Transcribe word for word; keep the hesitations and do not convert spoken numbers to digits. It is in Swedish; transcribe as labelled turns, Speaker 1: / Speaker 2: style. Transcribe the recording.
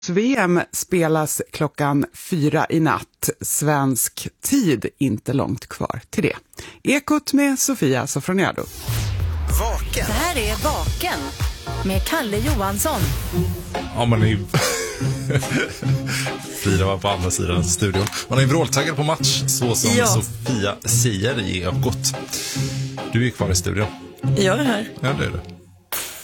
Speaker 1: V M spelas klockan fyra i natt, svensk tid, inte långt kvar till det. Ekot med Sofia Sofroniado.
Speaker 2: Vaken.
Speaker 3: Det här är Vaken med Kalle Johansson.
Speaker 4: Ja, man är ju... Frida var på andra sidan studion. Man är ju vråltaggad på match, så som
Speaker 3: Ja.
Speaker 4: Sofia säger i Ekot. Du är kvar i studion.
Speaker 3: Jag är här.
Speaker 4: Ja, det är det.